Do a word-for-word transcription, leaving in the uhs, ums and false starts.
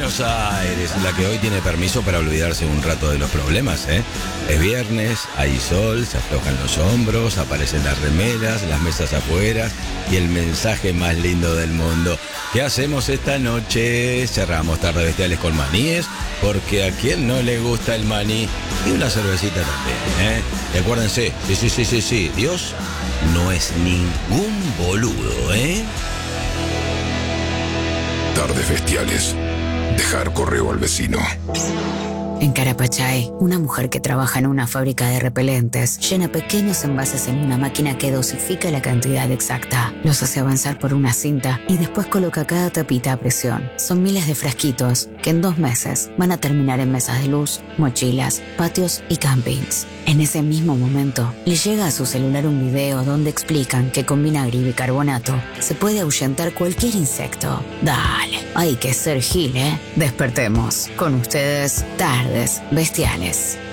Buenos Aires, la que hoy tiene permiso para olvidarse un rato de los problemas, ¿eh? Es viernes, hay sol, se aflojan los hombros, aparecen las remeras, las mesas afuera y el mensaje más lindo del mundo. ¿Qué hacemos esta noche? Cerramos Tardes Bestiales con maníes, porque a quien no le gusta el maní y una cervecita también, ¿eh? Y acuérdense, sí, sí, sí, sí, sí, Dios no es ningún boludo, ¿eh? Tardes Bestiales. Dejar correo al vecino. En Carapachay, una mujer que trabaja en una fábrica de repelentes llena pequeños envases en una máquina que dosifica la cantidad exacta. Los hace avanzar por una cinta y después coloca cada tapita a presión. Son miles de frasquitos que en dos meses van a terminar en mesas de luz, mochilas, patios y campings. En ese mismo momento, le llega a su celular un video donde explican que con vinagre y bicarbonato se puede ahuyentar cualquier insecto. Dale, hay que ser gil, ¿eh? Despertemos. Con ustedes, Tardes Bestiales.